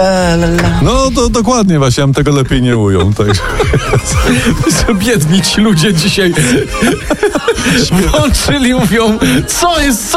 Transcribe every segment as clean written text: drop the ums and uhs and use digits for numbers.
No to dokładnie, właśnie, ja bym tego lepiej nie ujął. Także. Biedni ci ludzie dzisiaj włączyli, mówią, co jest.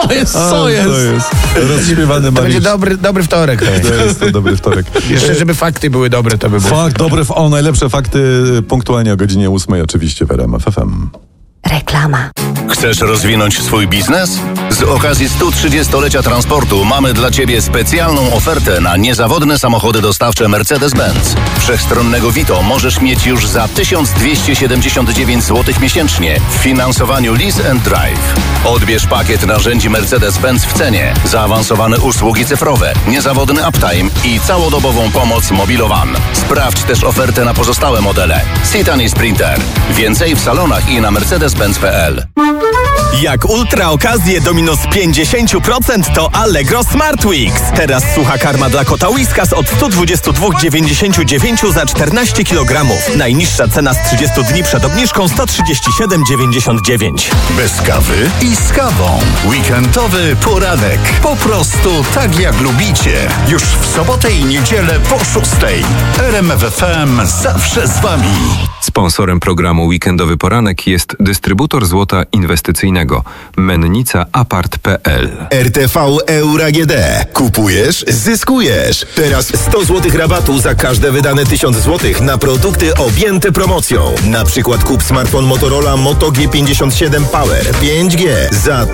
Rozśpiewany To Mariusz. będzie dobry wtorek. Jest to dobry wtorek. Jeszcze, żeby fakty były dobre, to by było. Najlepsze fakty punktualnie o godzinie 8 oczywiście w RMF FM. Reklama. Chcesz rozwinąć swój biznes? Z okazji 130-lecia transportu mamy dla Ciebie specjalną ofertę na niezawodne samochody dostawcze Mercedes-Benz. Wszechstronnego Vito możesz mieć już za 1279 zł miesięcznie w finansowaniu Lease and Drive. Odbierz pakiet narzędzi Mercedes-Benz w cenie, zaawansowane usługi cyfrowe, niezawodny uptime i całodobową pomoc Mobilowan. Sprawdź też ofertę na pozostałe modele. Citan i Sprinter. Więcej w salonach i na mercedes-benz.pl. Jak ultra okazje do minus 50% to Allegro Smart Weeks. Teraz sucha karma dla kota Whiskas od 122,99 za 14 kg. Najniższa cena z 30 dni przed obniżką 137,99. Bez kawy i z kawą. Weekendowy poranek. Po prostu tak jak lubicie. Już w sobotę i niedzielę po 6:00. RMF FM zawsze z Wami. Sponsorem programu Weekendowy Poranek jest dystrybutor złota inwestycyjnego mennica-apart.pl. RTV Euro AGD. Kupujesz, zyskujesz. Teraz 100 zł rabatu za każde wydane 1000 zł na produkty objęte promocją. Na przykład kup smartfon Motorola Moto G57 Power 5G za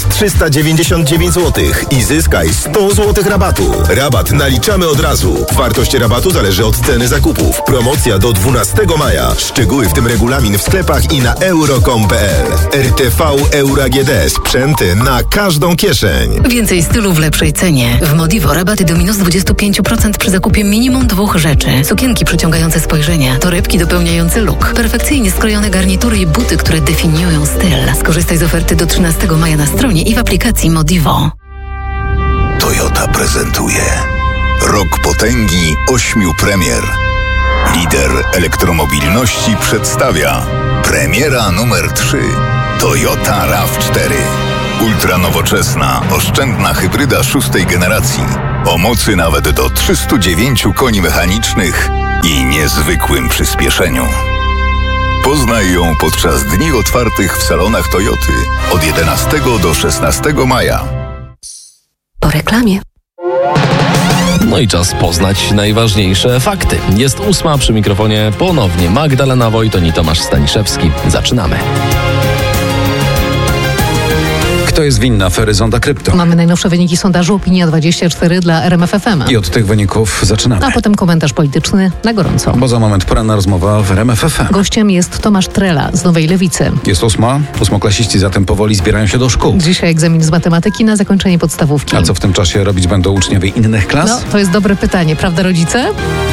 1399 zł i zyskaj 100 zł rabatu. Rabat naliczamy od razu. Wartość rabatu zależy od ceny zakupów. Promocja do 12 maja. Szczegóły, w tym regulamin, w sklepach i na euro.com.pl. RTV Euro AGD. Sprzęty na każdą kieszeń. Więcej stylu w lepszej cenie. W Modivo rabaty do minus 25% przy zakupie minimum 2 rzeczy. Sukienki przyciągające spojrzenia, torebki dopełniające look, perfekcyjnie skrojone garnitury i buty, które definiują styl. Skorzystaj z oferty do 13 maja na stronie i w aplikacji Modivo. Toyota prezentuje Rok potęgi 8 premier. Lider elektromobilności przedstawia premiera numer 3 Toyota RAV4. Ultranowoczesna, oszczędna hybryda 6. generacji o mocy nawet do 309 koni mechanicznych i niezwykłym przyspieszeniu. Poznaj ją podczas dni otwartych w salonach Toyoty od 11 do 16 maja. Po reklamie. No i czas poznać najważniejsze fakty. Jest 8, przy mikrofonie ponownie Magdalena Wojton i Tomasz Staniszewski. Zaczynamy. Kto jest winny afery Zonda Krypto? Mamy najnowsze wyniki sondażu Opinia24 dla RMF FM. I od tych wyników zaczynamy. A potem komentarz polityczny na gorąco. Bo za moment poranna rozmowa w RMF FM. Gościem jest Tomasz Trela z Nowej Lewicy. Jest 8. Ósmoklasiści zatem powoli zbierają się do szkół. Dzisiaj egzamin z matematyki na zakończenie podstawówki. A co w tym czasie robić będą uczniowie innych klas? No, to jest dobre pytanie, prawda rodzice?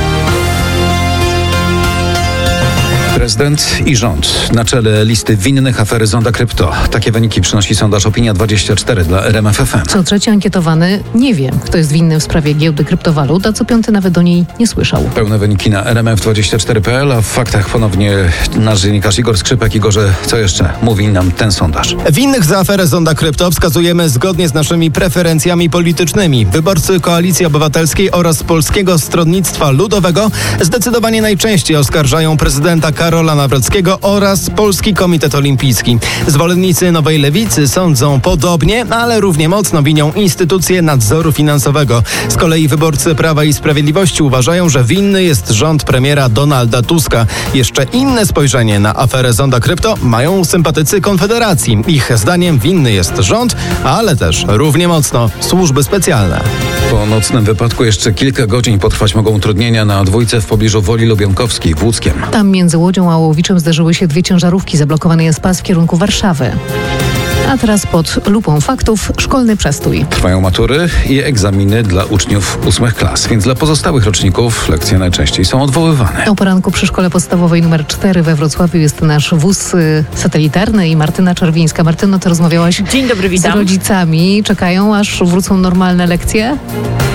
Prezydent i rząd na czele listy winnych afery Zonda Krypto. Takie wyniki przynosi sondaż Opinia24 dla RMF FM. Co trzeci ankietowany nie wie, kto jest winny w sprawie giełdy kryptowalut, a co piąty nawet o niej nie słyszał. Pełne wyniki na rmf24.pl, a w faktach ponownie nasz dziennikarz Igor Skrzypek. Igorze, co jeszcze mówi nam ten sondaż? Winnych za aferę Zonda Krypto wskazujemy zgodnie z naszymi preferencjami politycznymi. Wyborcy Koalicji Obywatelskiej oraz Polskiego Stronnictwa Ludowego zdecydowanie najczęściej oskarżają prezydenta Karola Nawrockiego oraz Polski Komitet Olimpijski. Zwolennicy Nowej Lewicy sądzą podobnie, ale równie mocno winią instytucje nadzoru finansowego. Z kolei wyborcy Prawa i Sprawiedliwości uważają, że winny jest rząd premiera Donalda Tuska. Jeszcze inne spojrzenie na aferę Zonda Krypto mają sympatycy Konfederacji. Ich zdaniem winny jest rząd, ale też równie mocno służby specjalne. Po nocnym wypadku jeszcze kilka godzin potrwać mogą utrudnienia na dwójce w pobliżu Woli Lubiankowskiej w Łódzkiem. Tam między Łodzią a Łowiczem zdarzyły się 2 ciężarówki. Zablokowany jest pas w kierunku Warszawy. A teraz pod lupą faktów szkolny przestój. Trwają matury i egzaminy dla uczniów 8 klas, więc dla pozostałych roczników lekcje najczęściej są odwoływane. O poranku przy szkole podstawowej nr 4 we Wrocławiu jest nasz wóz satelitarny i Martyna Czerwińska. Martyno, ty rozmawiałaś Dzień dobry, witam. z rodzicami. Czekają, aż wrócą normalne lekcje?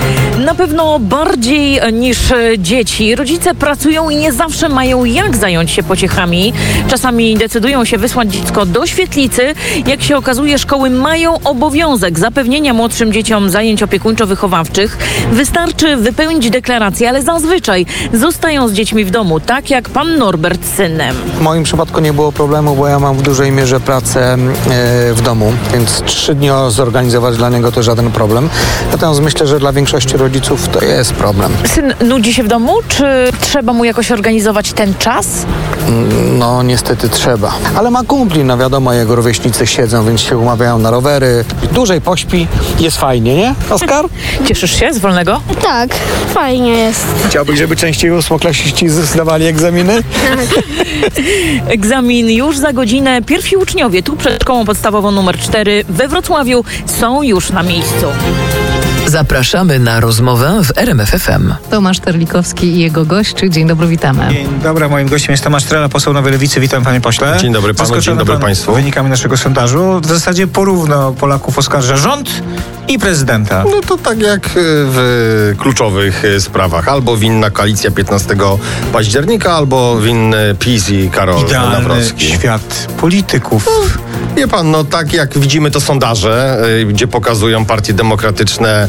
Na pewno bardziej niż dzieci. Rodzice pracują i nie zawsze mają jak zająć się pociechami. Czasami decydują się wysłać dziecko do świetlicy. Jak się okazuje, szkoły mają obowiązek zapewnienia młodszym dzieciom zajęć opiekuńczo-wychowawczych. Wystarczy wypełnić deklarację, ale zazwyczaj zostają z dziećmi w domu, tak jak pan Norbert z synem. W moim przypadku nie było problemu, bo ja mam w dużej mierze pracę w domu, więc 3 dni zorganizować dla niego to żaden problem. Natomiast myślę, że dla większości rodziców to jest problem. Syn nudzi się w domu, czy trzeba mu jakoś organizować ten czas? No niestety trzeba. Ale ma kumpli, no wiadomo, jego rówieśnicy siedzą, więc się umawiają na rowery. Dłużej pośpi, jest fajnie, nie, Oskar? Cieszysz się z wolnego? Tak, fajnie jest. Chciałbyś, żeby częściej ósmoklasiści zdawali egzaminy? Egzamin już za godzinę. Pierwsi uczniowie tu przed szkołą podstawową nr 4 we Wrocławiu są już na miejscu. Zapraszamy na rozmowę w RMF FM. Tomasz Terlikowski i jego gość. Dzień dobry, witamy. Dzień dobry, moim gościem jest Tomasz Trela, poseł Nowej Lewicy. Witam, panie pośle. Dzień dobry panu, dzień dobry państwu. Wynikami naszego sondażu. W zasadzie porówno Polaków oskarża rząd i prezydenta. No to tak jak w kluczowych sprawach. Albo winna koalicja 15 października, albo winny PiS i Karol Nawrocki. Świat polityków. Wie pan, no tak jak widzimy to sondaże, gdzie pokazują partie demokratyczne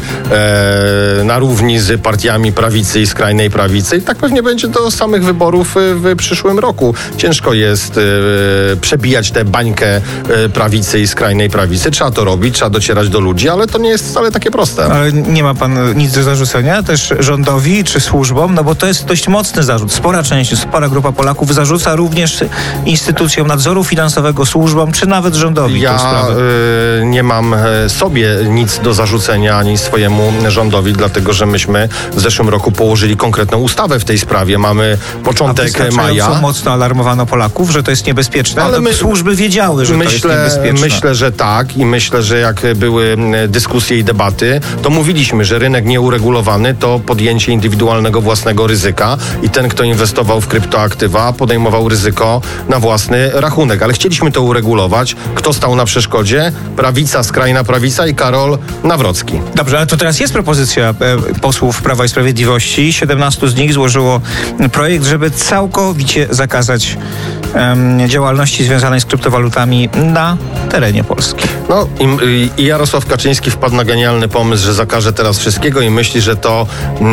na równi z partiami prawicy i skrajnej prawicy. I tak pewnie będzie do samych wyborów w przyszłym roku. Ciężko jest przebijać tę bańkę prawicy i skrajnej prawicy. Trzeba to robić, trzeba docierać do ludzi, ale to nie jest wcale takie proste. Ale nie ma pan nic do zarzucenia też rządowi czy służbom, no bo to jest dość mocny zarzut. Spora grupa Polaków zarzuca również instytucjom nadzoru finansowego, służbom, czy nawet rządowi. Ja nie mam sobie nic do zarzucenia ani swojemu rządowi, dlatego że myśmy w zeszłym roku położyli konkretną ustawę w tej sprawie. Mamy początek maja. Mocno alarmowano Polaków, że to jest niebezpieczne, ale służby wiedziały, że to jest niebezpieczne. Myślę, że tak i myślę, że jak były dyskusje i debaty, to mówiliśmy, że rynek nieuregulowany to podjęcie indywidualnego własnego ryzyka i ten, kto inwestował w kryptoaktywa, podejmował ryzyko na własny rachunek. Ale chcieliśmy to uregulować. Kto stał na przeszkodzie? Prawica, skrajna prawica i Karol Nawrocki. Dobrze, ale to teraz jest propozycja posłów Prawa i Sprawiedliwości. 17 z nich złożyło projekt, żeby całkowicie zakazać działalności związanej z kryptowalutami na terenie Polski. No i Jarosław Kaczyński wpadł na genialny pomysł, że zakaże teraz wszystkiego i myśli, że to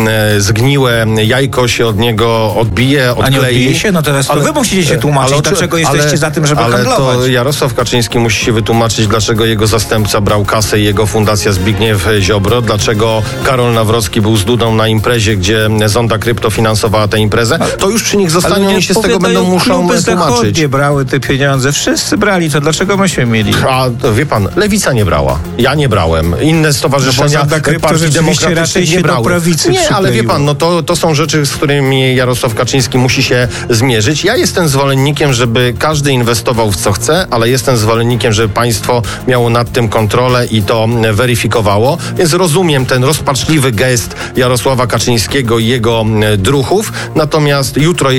zgniłe jajko się od niego odbije, odklei. A nie odbije się? No teraz to wy musicie się tłumaczyć, dlaczego jesteście za tym, żeby handlować. Ale to Jarosław Kaczyński musi się wytłumaczyć, dlaczego jego zastępca brał kasę i jego fundacja Zbigniew Ziobro, dlaczego Karol Nawrocki był z Dudą na imprezie, gdzie Zonda Krypto finansowała tę imprezę. To już przy nich zostanie, oni się z tego muszą tłumaczyć. Brały te pieniądze, wszyscy brali, to dlaczego myśmy mieli? A wie pan, Lewica nie brała, ja nie brałem, inne stowarzyszenia partii demokratycznych nie brały. Nie, ale wie pan, no to są rzeczy, z którymi Jarosław Kaczyński musi się zmierzyć. Ja jestem zwolennikiem, żeby każdy inwestował w co chce, ale jestem zwolennikiem, żeby państwo miało nad tym kontrolę i to weryfikowało, więc rozumiem ten rozpaczliwy gest Jarosława Kaczyńskiego i jego druchów, natomiast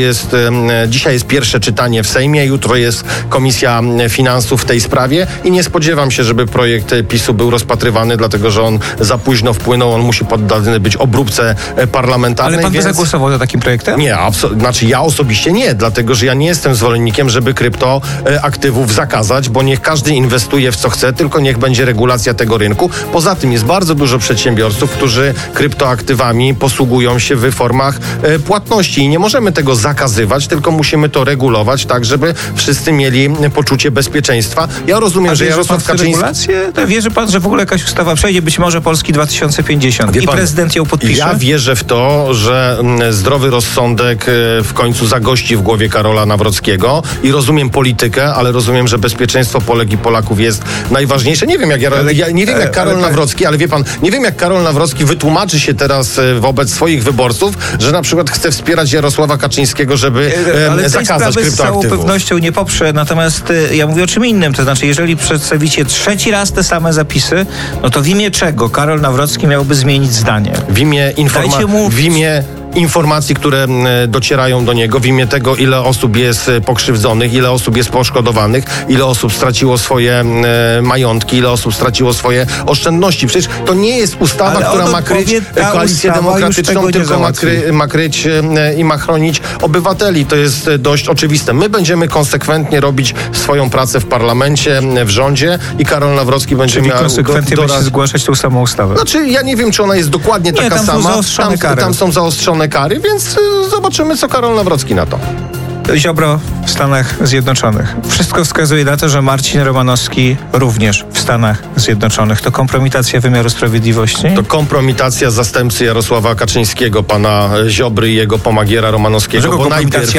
dzisiaj jest pierwsze czytanie w Sejmie, jutro jest Komisja Finansów w tej sprawie i nie spodziewam się, żeby projekt PiS-u był rozpatrywany, dlatego że on za późno wpłynął, on musi poddany być obróbce parlamentarnej. Ale pan by zagłosował za takim projektem? Nie, ja osobiście nie, dlatego że ja nie jestem zwolennikiem, żeby kryptoaktywów zakazać, bo niech każdy inwestuje w co chce, tylko niech będzie regulacja tego rynku. Poza tym jest bardzo dużo przedsiębiorców, którzy kryptoaktywami posługują się w formach płatności i nie możemy tego zakazywać, tylko musimy to regulować tak, żeby wszyscy mieli poczucie bezpieczeństwa. Ja rozumiem, że Jarosław Kaczyński... Wierzy pan, że w ogóle jakaś ustawa przejdzie, być może Polski 2050 i prezydent ją podpisze? Ja wierzę w to, że zdrowy rozsądek w końcu zagości w głowie Karola Nawrockiego i rozumiem politykę, ale rozumiem, że bezpieczeństwo Polek i Polaków jest najważniejsze. Nie wiem jak Karol Nawrocki, ale wie pan, nie wiem jak Karol Nawrocki wytłumaczy się teraz wobec swoich wyborców, że na przykład chce wspierać Jarosława Kaczyńskiego, żeby zakazać kryptoaktywów. Z całą pewnością nie poprze, natomiast ja mówię o czym innym, to znaczy jeżeli przedstawicie trzeci raz te same zapisy, no to w imię czego Karol Nawrocki miałby zmienić zdanie? W imię informacji, które docierają do niego, w imię tego, ile osób jest pokrzywdzonych, ile osób jest poszkodowanych, ile osób straciło swoje majątki, ile osób straciło swoje oszczędności. Przecież to nie jest ustawa, która ma kryć Koalicję Demokratyczną, tylko ma kryć i ma chronić obywateli. To jest dość oczywiste. My będziemy konsekwentnie robić swoją pracę w parlamencie, w rządzie i Karol Nawrocki będzie miał... konsekwentnie będzie zgłaszać tą samą ustawę. Znaczy, ja nie wiem, czy ona jest dokładnie taka sama. Tam są zaostrzone kary, więc zobaczymy, co Karol Nawrocki na to. Ziobro w Stanach Zjednoczonych. Wszystko wskazuje na to, że Marcin Romanowski również w Stanach Zjednoczonych. To kompromitacja wymiaru sprawiedliwości? To kompromitacja zastępcy Jarosława Kaczyńskiego, pana Ziobry i jego pomagiera Romanowskiego. Bo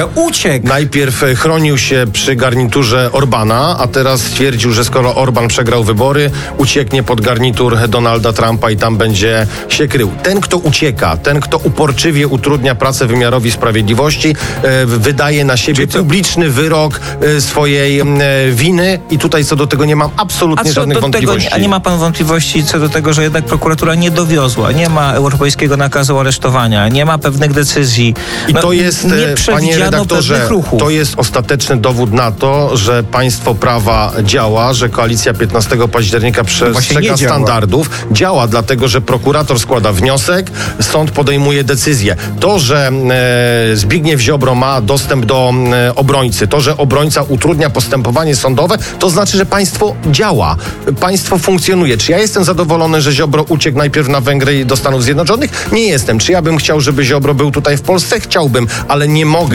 najpierw chronił się przy garniturze Orbana, a teraz stwierdził, że skoro Orban przegrał wybory, ucieknie pod garnitur Donalda Trumpa i tam będzie się krył. Ten, kto ucieka, ten, kto uporczywie utrudnia pracę wymiarowi sprawiedliwości, wydaje na siebie publiczny wyrok swojej winy i tutaj co do tego nie mam absolutnie żadnych wątpliwości. A nie ma pan wątpliwości co do tego, że jednak prokuratura nie dowiozła, nie ma europejskiego nakazu aresztowania, nie ma pewnych decyzji. I to jest, panie redaktorze, to jest ostateczny dowód na to, że państwo prawa działa, że koalicja 15 października przestrzega standardów. Działa dlatego, że prokurator składa wniosek, sąd podejmuje decyzję. To, że Zbigniew Ziobro ma dostęp do obrońcy, to, że obrońca utrudnia postępowanie sądowe, to znaczy, że państwo działa, państwo funkcjonuje. Czy ja jestem zadowolony, że Ziobro uciekł najpierw na Węgry i do Stanów Zjednoczonych? Nie jestem. Czy ja bym chciał, żeby Ziobro był tutaj w Polsce? Chciałbym, ale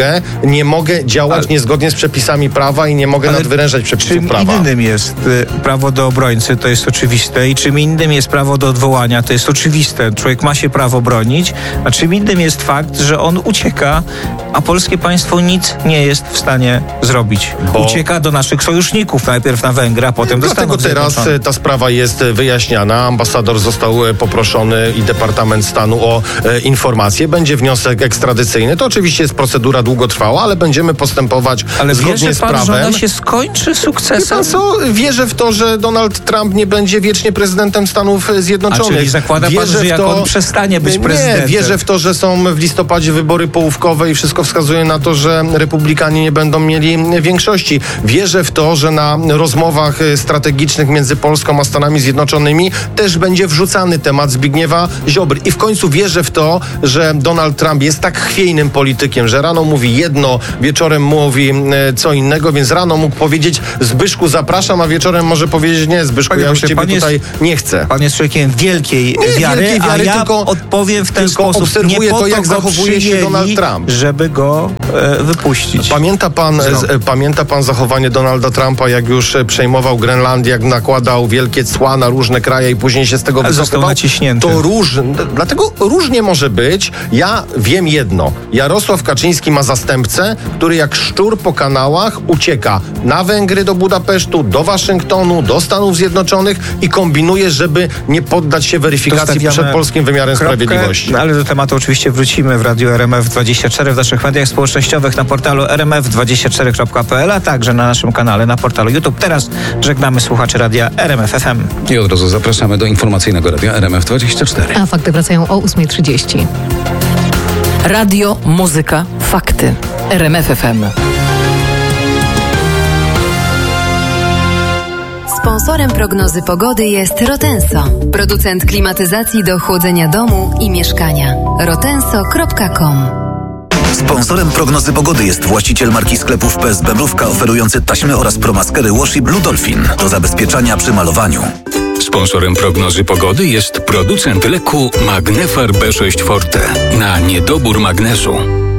nie mogę działać niezgodnie z przepisami prawa i nie mogę nadwyrężać przepisów prawa. Czym innym jest prawo do obrońcy, to jest oczywiste, i czym innym jest prawo do odwołania, to jest oczywiste. Człowiek ma się prawo bronić, a czym innym jest fakt, że on ucieka, a polskie państwo nic nie jest w stanie zrobić. Ucieka do naszych sojuszników, najpierw na Węgry, a potem do Stanów Zjednoczonych. Dlatego teraz ta sprawa jest wyjaśniana. Ambasador został poproszony i Departament Stanu o informację. Będzie wniosek ekstradycyjny. To oczywiście jest procedura długotrwała, ale będziemy postępować zgodnie z prawem. Ale że ona się skończy sukcesem? Wierzę w to, że Donald Trump nie będzie wiecznie prezydentem Stanów Zjednoczonych. Czyli zakłada pan, że jak on przestanie być prezydentem? Nie, wierzę w to, że są w listopadzie wybory połówkowe i wszystko wskazuje na to, że republikanie nie będą mieli większości. Wierzę w to, że na rozmowach strategicznych między Polską a Stanami Zjednoczonymi też będzie wrzucany temat Zbigniewa Ziobry. I w końcu wierzę w to, że Donald Trump jest tak chwiejnym politykiem, że rano mówi jedno, wieczorem mówi co innego, więc rano mógł powiedzieć: Zbyszku, zapraszam, a wieczorem może powiedzieć: nie, Zbyszku, ja już ciebie tutaj nie chcę. Pan jest człowiekiem wielkiej wiary, a ja tylko odpowiem w ten sposób. Obserwuję to, jak zachowuje się Donald Trump. Żeby go wypuścić. Pamięta pan zachowanie Donalda Trumpa, jak już przejmował Grenlandię, jak nakładał wielkie cła na różne kraje i później się z tego wycofywał? Dlatego różnie może być. Ja wiem jedno. Jarosław Kaczyński ma zastępcę, który jak szczur po kanałach ucieka na Węgry, do Budapesztu, do Waszyngtonu, do Stanów Zjednoczonych i kombinuje, żeby nie poddać się weryfikacji przed polskim wymiarem sprawiedliwości. Ale do tematu oczywiście wrócimy w Radiu RMF24, w naszych mediach społecznościowych, na portalu rmf24.pl, a także na naszym kanale na portalu YouTube. Teraz żegnamy słuchaczy Radia RMF FM. I od razu zapraszamy do informacyjnego Radia RMF24. A fakty wracają o 8:30. Radio, muzyka, fakty. RMF FM. Sponsorem prognozy pogody jest Rotenso, producent klimatyzacji do chłodzenia domu i mieszkania. rotenso.com. Sponsorem prognozy pogody jest właściciel marki sklepów PSB Mrówka, oferujący taśmy oraz promaskery Washi Blue Dolphin do zabezpieczania przy malowaniu. Sponsorem prognozy pogody jest producent leku Magnefar B6 Forte na niedobór magnezu.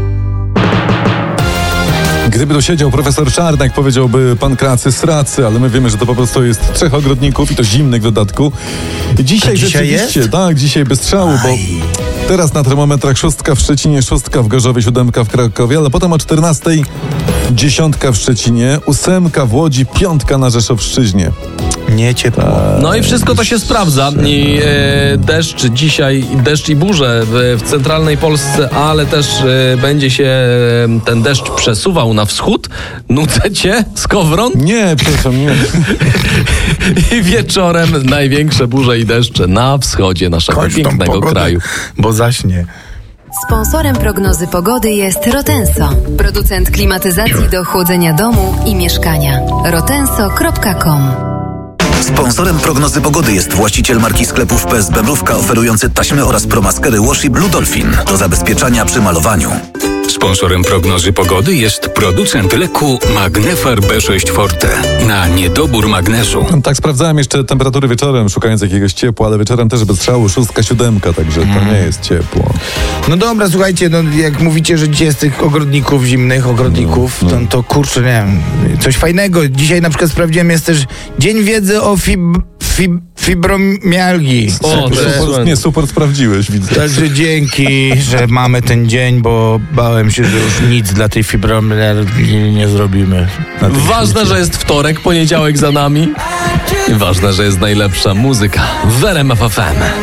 Gdyby tu siedział profesor Czarnek, powiedziałby pan kracy sracy, ale my wiemy, że to po prostu jest 3 ogrodników i to zimnych w dodatku. Dzisiaj rzeczywiście, jest? Tak, dzisiaj bez strzału, bo teraz na termometrach 6 w Szczecinie, 6 w Gorzowie, 7 w Krakowie, ale potem o 14 10 w Szczecinie, 8 w Łodzi, 5 na Rzeszowszczyźnie. Nie ciepło. No i wszystko to się sprawdza. I deszcz dzisiaj, deszcz i burze w centralnej Polsce, ale też będzie się ten deszcz przesuwał na wschód. Nudzę cię, Skowron? Nie, przepraszam, nie. I wieczorem największe burze i deszcze na wschodzie naszego pięknego kraju. Bo zaśnie. Sponsorem prognozy pogody jest Rotenso, producent klimatyzacji do chłodzenia domu i mieszkania. rotenso.com. Sponsorem prognozy pogody jest właściciel marki sklepów PSB Mrówka oferujący taśmy oraz promaskery Washi Blue Dolphin do zabezpieczania przy malowaniu. Sponsorem prognozy pogody jest producent leku Magnefar B6 Forte na niedobór magnezu. Tak, sprawdzałem jeszcze temperatury wieczorem, szukając jakiegoś ciepła, ale wieczorem też bez strzału 6, 7, także to nie jest ciepło. No dobra, słuchajcie, no jak mówicie, że dzisiaj jest tych ogrodników, zimnych ogrodników, to kurczę, nie wiem, coś fajnego. Dzisiaj na przykład sprawdziłem, jest też Dzień Wiedzy o fibromialgii. Super sprawdziłeś, widzę. Także dzięki, że mamy ten dzień, bo bałem się, że już nic dla tej fibromialgii nie zrobimy. Ważne, że jest wtorek, poniedziałek za nami. I ważne, że jest najlepsza muzyka w RMF FM.